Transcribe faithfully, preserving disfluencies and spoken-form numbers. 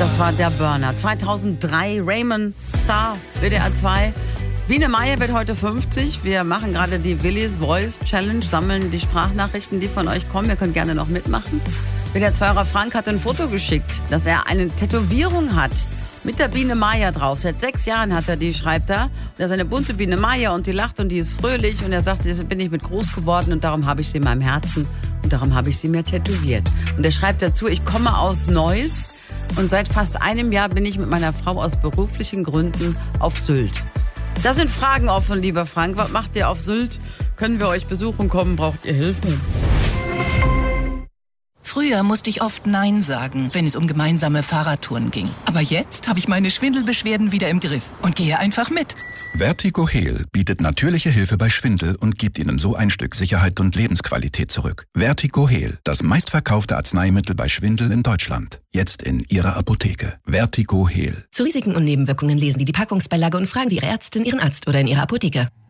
Das war der Burner. zweitausenddrei, Raymond Star, W D R zwei. Biene Meier wird heute fünfzig. Wir machen gerade die Willis Voice Challenge, sammeln die Sprachnachrichten, die von euch kommen. Ihr könnt gerne noch mitmachen. W D R zwei-Hörer Frank hat ein Foto geschickt, dass er eine Tätowierung hat mit der Biene Meier drauf. Seit sechs Jahren hat er die, schreibt er. Da ist eine bunte Biene Meier und die lacht und die ist fröhlich. Und er sagt, deshalb bin ich mit groß geworden und darum habe ich sie in meinem Herzen. Und darum habe ich sie mir tätowiert. Und er schreibt dazu, ich komme aus Neuss und seit fast einem Jahr bin ich mit meiner Frau aus beruflichen Gründen auf Sylt. Da sind Fragen offen, lieber Frank. Was macht ihr auf Sylt? Können wir euch besuchen kommen? Braucht ihr Hilfe? Früher musste ich oft Nein sagen, wenn es um gemeinsame Fahrradtouren ging. Aber jetzt habe ich meine Schwindelbeschwerden wieder im Griff und gehe einfach mit. Vertigo-Heal bietet natürliche Hilfe bei Schwindel und gibt Ihnen so ein Stück Sicherheit und Lebensqualität zurück. Vertigo-Heal, das meistverkaufte Arzneimittel bei Schwindel in Deutschland. Jetzt in Ihrer Apotheke. Vertigo-Heal. Zu Risiken und Nebenwirkungen lesen Sie die Packungsbeilage und fragen Sie Ihre Ärztin, Ihren Arzt oder in Ihrer Apotheke.